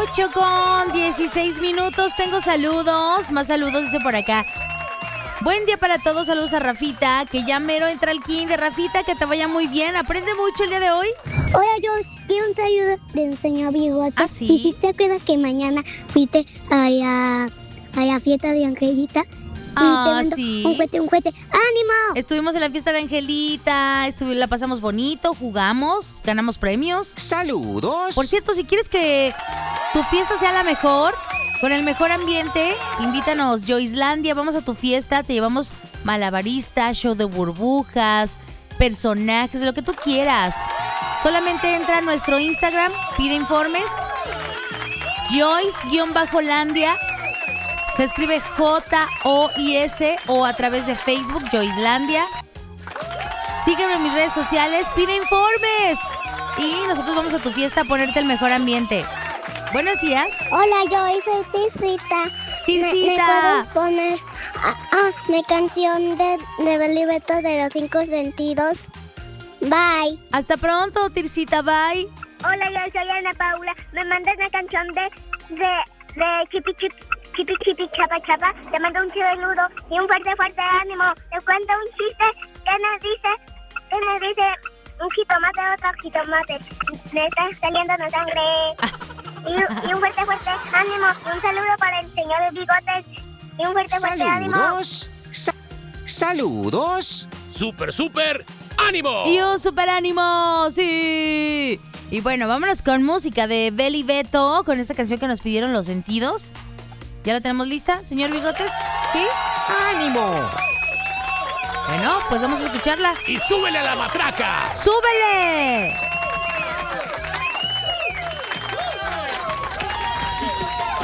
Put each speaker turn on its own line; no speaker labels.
8:16. Tengo saludos, más saludos dice por acá. Buen día para todos, saludos a Rafita, que ya mero entra al kinder. Rafita, que te vaya muy bien, aprende mucho el día de hoy.
Hola, yo quiero un saludo del señor Bigote.
¿Ah, sí?
¿Y si te acuerdas que mañana fuiste a la fiesta de Angelita? Y te mando
sí.
un juguete. ¡Ánimo!
Estuvimos en la fiesta de Angelita, la pasamos bonito, jugamos, ganamos premios.
¡Saludos!
Por cierto, si quieres que tu fiesta sea la mejor, con el mejor ambiente, invítanos Joycelandia, vamos a tu fiesta, te llevamos malabarista, show de burbujas, personajes, lo que tú quieras. Solamente entra a nuestro Instagram, pide informes, Joyce_Landia, se escribe Jois o a través de Facebook, Joycelandia. Sígueme en mis redes sociales, pide informes y nosotros vamos a tu fiesta a ponerte el mejor ambiente. Buenos días.
Hola, yo soy Tircita. ¿Me puedes poner mi canción de Belibeto de los 5 sentidos? Bye.
Hasta pronto, Tircita, bye.
Hola, yo soy Ana Paula. Me mandas una canción de Chipi Chapa Chapa. Te mando un chiveludo y un fuerte ánimo. Te cuento un chiste que me dice un jitomate a otro jitomate. Me está saliendo la sangre. Y un fuerte ánimo. Y un saludo para el señor Bigotes. Y un fuerte ánimo.
¡Saludos!
¡Súper ánimo!
Y un super ánimo, sí. Y bueno, vámonos con música de Beli Beto, con esta canción que nos pidieron Los Sentidos. ¿Ya la tenemos lista, señor Bigotes? ¿Sí?
¡Ánimo!
Bueno, pues vamos a escucharla.
¡Y súbele a la matraca!
¡Súbele!